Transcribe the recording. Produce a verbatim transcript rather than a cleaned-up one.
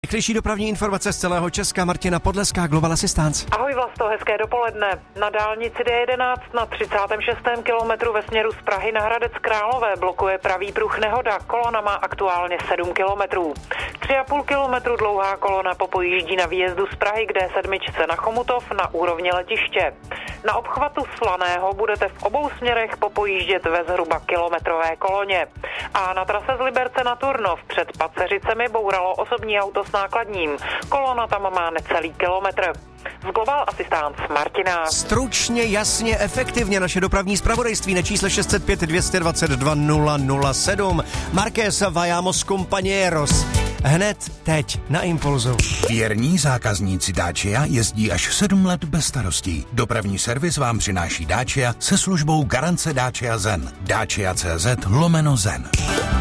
Rychlejší dopravní informace z celého Česka. Martina Podleská, Global Assistance. Ahoj Vlasto, hezké dopoledne. Na dálnici D jedenáct na třicátém šestém kilometru ve směru z Prahy na Hradec Králové blokuje pravý pruh nehoda. Kolona má aktuálně sedm kilometrů. tři a půl kilometru dlouhá kolona popojíždí na výjezdu z Prahy k D sedm na Chomutov na úrovni letiště. Na obchvatu Slaného budete v obou směrech popojíždět ve zhruba kilometrové koloně. A na trase z Liberce na Turnov před Paceřicemi bouralo osobní auto s nákladním. Kolona tam má necelý kilometr. Z Global Assistance Martina. Stručně, jasně, efektivně naše dopravní zpravodajství na čísle šest set pět dvě dvacet dva nula nula sedm. Marquez vayamos compañeros. Hned teď na Impulzu. Věrní zákazníci Dacia jezdí až sedm let bez starostí. Dopravní servis vám přináší Dacia se službou garance Dacia Zen. Dacia tečka cé zet lomeno Zen.